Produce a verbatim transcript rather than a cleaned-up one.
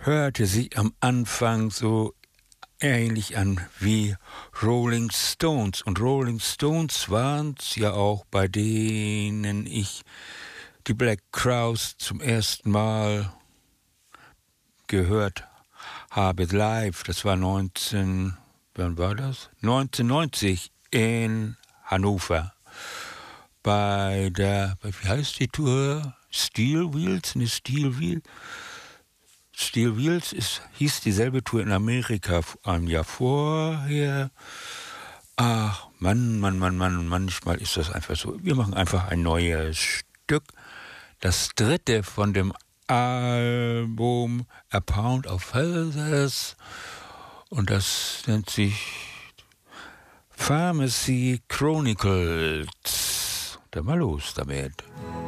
hörte sich am Anfang so ähnlich an wie Rolling Stones. Und Rolling Stones waren es ja auch, bei denen ich die Black Crowes zum ersten Mal gehört habe live. Das war neunzehn, wann war das? neunzehnhundertneunzig in Hannover. Bei der, wie heißt die Tour? Steel Wheels? Ne, Steel Wheel? Steel Wheels ist, hieß dieselbe Tour in Amerika ein Jahr vorher. Ach, Mann, Mann, Mann, Mann, manchmal ist das einfach so. Wir machen einfach ein neues Stück. Das dritte von dem Album A Pound of Feathers. Und das nennt sich Pharmacy Chronicles. Dann mal los damit.